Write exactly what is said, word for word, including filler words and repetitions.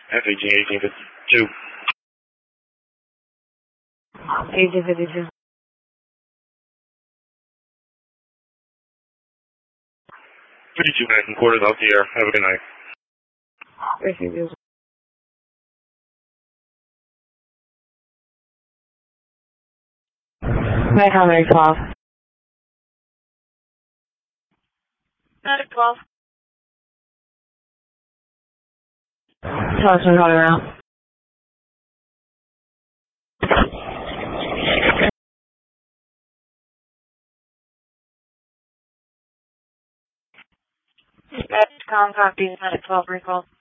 F A G eighteen fifty-two. eighteen fifty-two. fifty-two back and quarters off the air. Have a good night. fifty-two. Back on Medic twelve. Medic twelve. Tell us when calling around. Medic com copies. Medic twelve recall.